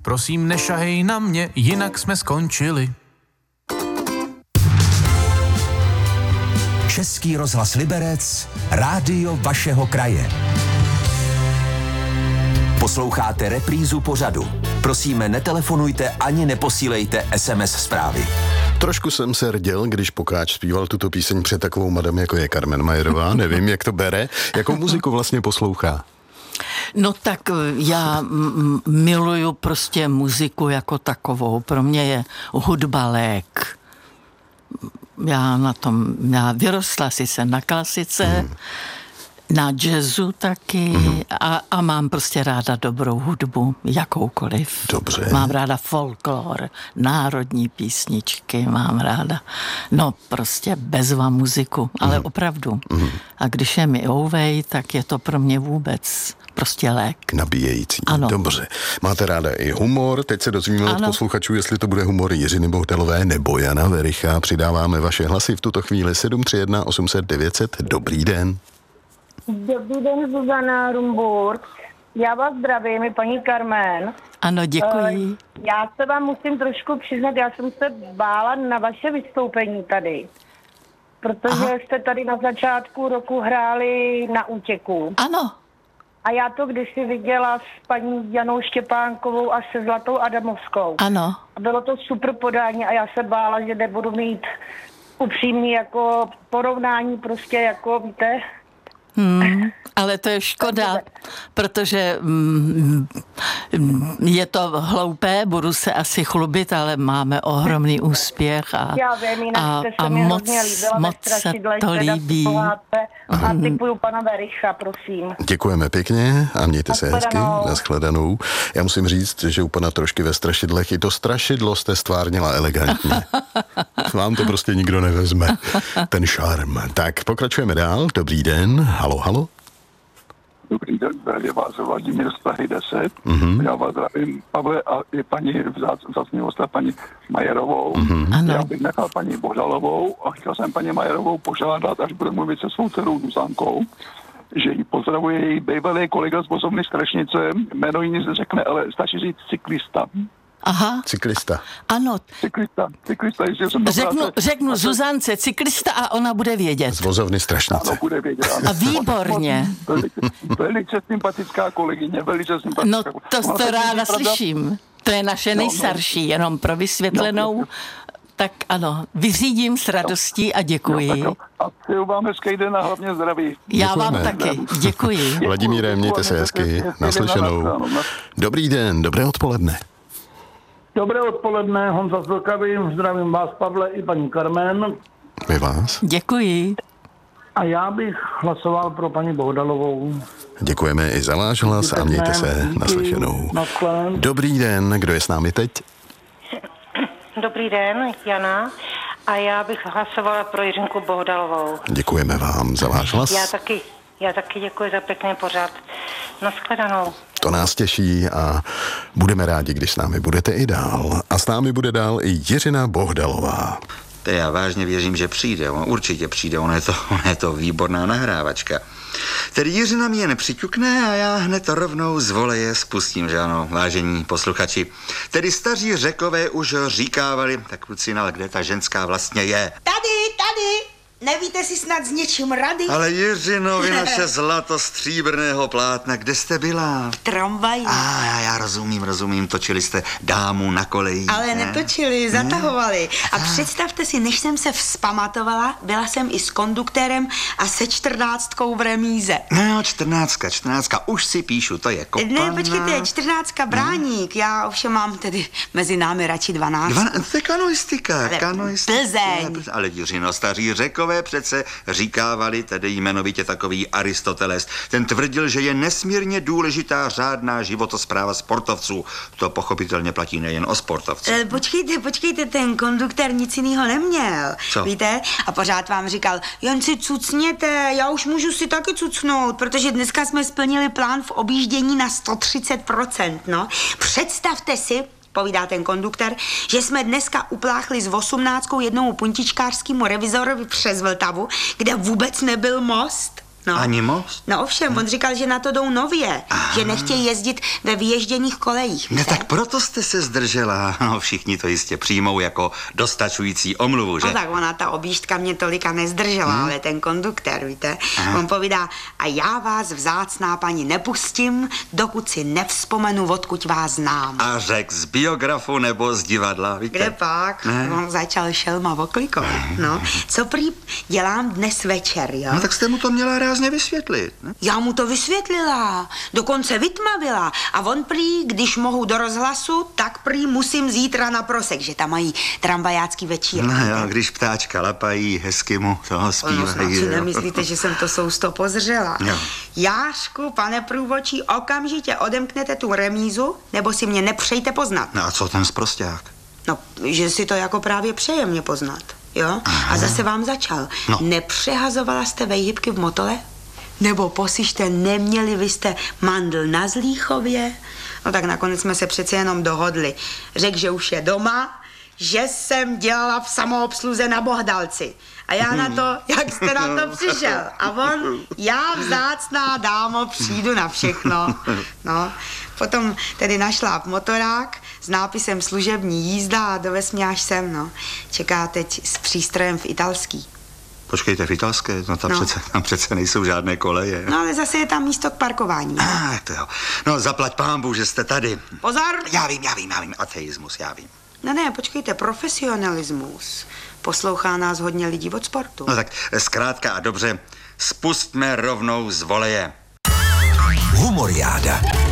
Prosím, nešahej na mě, jinak jsme skončili. Český rozhlas Liberec, rádio vašeho kraje. Posloucháte reprízu pořadu. Prosíme, netelefonujte ani neposílejte SMS zprávy. Trošku jsem se rděl, když Pokáč zpíval tuto píseň před takovou madam, jako je Carmen Majerová. Nevím, jak to bere. Jakou muziku vlastně poslouchá? No tak já miluju prostě muziku jako takovou. Pro mě je hudba lék. Já vyrostla sice na klasice, na jazzu taky a mám prostě ráda dobrou hudbu, jakoukoliv. Dobře. Mám ráda folklor, národní písničky, mám ráda. No prostě bezva muziku, ale opravdu. A když je mi ouvej, tak je to pro mě vůbec prostě lék. Nabíjející. Ano. Dobře. Máte ráda i humor. Teď se dozvíme od posluchačů, jestli to bude humor Jiřiny Bohdalové nebo Jana Vericha. Přidáváme vaše hlasy v tuto chvíli 731 800 900. Dobrý den. Dobrý den, Zuzana Rumburg. Já vás zdravím, je paní Carmen. Ano, děkuji. Já se vám musím trošku přiznat, já jsem se bála na vaše vystoupení tady. Protože jste tady na začátku roku hráli Na útěku. Ano. A já to kdysi viděla s paní Janou Štěpánkovou a se Zlatou Adamovskou. Ano. A bylo to super podání a já se bála, že nebudu mít upřímný jako porovnání prostě jako, víte... Ale to je škoda, protože je to hloupé, budu se asi chlubit, ale máme ohromný úspěch a moc se to líbí. A typuju pana Vericha, prosím. Děkujeme pěkně a mějte se hezky. Nashledanou. Já musím říct, že u pana Trošky ve strašidlech i to strašidlo jste stvárnila elegantně. Vám to prostě nikdo nevezme. Ten šarm. Tak pokračujeme dál. Dobrý den. Halo, halo. Dobrý den, zdravě vás Vladimír z Prahy 10. Já vás zdravím, Pavle, a i paní vzácný hosta, paní Majerovou. Já bych nechal paní Bohdalovou a chtěl jsem paní Majerovou požádat, až bude mluvit se svou dcerou Zuzankou, že jí pozdravuje její bývalý kolega z vozovny Strašnice, jméno jí nic řekne, ale stačí říct cyklista. Aha. Cyklista. Ano. Cyklista, jestli jsem to Řeknu Zuzance cyklista a ona bude vědět. Z vozovny Strašnice. Ano, bude vědět. Ano. A výborně. Velice sympatická kolegyně, velice sympatická. No to ráda slyším. To je naše nejstarší, jenom pro vysvětlenou. Tak ano, vyřídím s radostí a děkuji. A přeju vám hezký den a hlavně zdraví. Já vám taky, děkuji. Vladimíre, mějte se hezky. Naslyšenou. Dobrý den, dobré odpoledne. Dobré odpoledne, Honza z Vltavy, zdravím vás, Pavle, i paní Carmen. My vás. Děkuji. A já bych hlasoval pro paní Bohdalovou. Děkujeme i za váš hlas a mějte se naslyšenou. Dobrý den, kdo je s námi teď? Dobrý den, Jana. A já bych hlasovala pro Jiřinku Bohdalovou. Děkujeme vám za váš hlas. Já taky děkuji za pěkný pořad. Nashledanou. To nás těší a budeme rádi, když s námi budete i dál. A s námi bude dál i Jiřina Bohdalová. To já vážně věřím, že přijde. On určitě přijde, ona je to výborná nahrávačka. Tedy Jiřina mi jen přiťukne a já hned rovnou z voleje spustím, že ano, vážení posluchači. Tedy staří Řekové už říkávali, tak kluci, ale kde ta ženská vlastně je? Tady! Nevíte si snad s něčím rady? Ale Jiřino, vy naše zlato stříbrného plátna, kde jste byla? V tramvaji. Já rozumím, točili jste dámu na koleji. Ale netočili, zatahovali. A představte si, než jsem se vzpamatovala, byla jsem i s konduktérem a se 14 v remíze. No, 14, už si píšu, to je kopaná. Ne, počkejte, 14 Bráník, já ovšem mám tedy mezi námi radši 12. To je kanoistika. Plzeň. Ale Jiřino, staří Řekové přece říkávali, tedy jmenovitě takový Aristoteles. Ten tvrdil, že je nesmírně důležitá řádná životospráva sportovců. To pochopitelně platí nejen o sportovcích. Počkejte, ten konduktér nic jiného neměl. Co? Víte? A pořád vám říkal, jen si cucněte, já už můžu si taky cucnout, protože dneska jsme splnili plán v objíždění na 130%, no. Představte si, povídá ten konduktor, že jsme dneska upláchli s 18 jednomu puntičkářskému revizorovi přes Vltavu, kde vůbec nebyl most. No. Ani most? No ovšem, on říkal, že na to jdou nově, že nechtějí jezdit ve vyježděných kolejích. Ne, tak proto jste se zdržela. No, všichni to jistě přijmou jako dostačující omluvu, že? No tak ona, ta objížďka mě tolika nezdržela, ale ten konduktér, víte, on povídá, a já vás, vzácná paní, nepustím, dokud si nevzpomenu, odkud vás znám. A řek z biografu nebo z divadla, víte? Kde pak? On začal šelma oklikovat. No, co prý dělám dnes večer, jo? No tak jste mu to měla rázně vysvětlit, ne? Já mu to vysvětlila, dokonce vytmavila. A on prý, když mohu do rozhlasu, tak prý musím zítra na Prosek, že tam mají tramvajácký večír. No jo, když ptáčka lapají, hezky mu toho zpívají. No snad si nemyslíte, že jsem to sousto pozřela. Jo. Jášku, pane průvočí, okamžitě odemknete tu remízu, nebo si mě nepřejte poznat. No a co ten sprosťák? No, že si to jako právě přeje mě poznat, jo? A zase vám začal. No. Nepřehazovala jste vejhybky v motole? Nebo posište, neměli vy jste mandl na Zlíchově? No tak nakonec jsme se přece jenom dohodli. Řekl, že už je doma, že jsem dělala v samoobsluze na Bohdalci. A já na to, jak jste na to přišel. A on, já vzácná dámo, přijdu na všechno. No, potom tedy našla motorák s nápisem služební jízda a dovez mě až sem, no. Čeká teď s přístrojem v italský. Počkejte, v italské? No tam přece nejsou žádné koleje. No ale zase je tam místo k parkování. To jo. No zaplať pánbůh, že jste tady. Pozor! Já vím. Ateismus, já vím. Ne, počkejte, profesionalismus. Poslouchá nás hodně lidí od sportu. No tak zkrátka a dobře, spustme rovnou z voleje. Humoriáda.